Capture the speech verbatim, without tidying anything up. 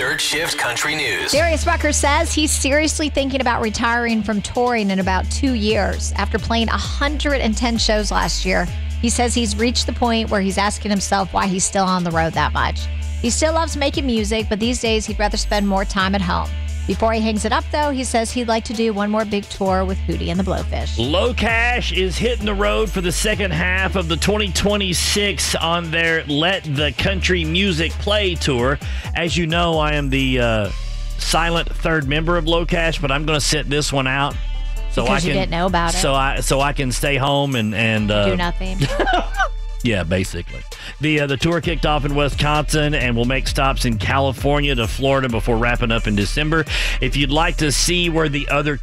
Third Shift Country News. Darius Rucker says he's seriously thinking about retiring from touring in about two years. After playing one hundred ten shows last year, he says he's reached the point where he's asking himself why he's still on the road that much. He still loves making music, but these days he'd rather spend more time at home. Before he hangs it up, though, he says he'd like to do one more big tour with Hootie and the Blowfish. LoCash is hitting the road for the second half of the twenty twenty-six on their Let the Country Music Play tour. As you know, I am the uh, silent third member of LoCash, but I'm going to sit this one out. So because I can, you didn't know about it. So I so I can stay home and... and uh, do nothing. Yeah, basically. The uh, the tour kicked off in Wisconsin and will make stops in California to Florida before wrapping up in December. If you'd like to see where the other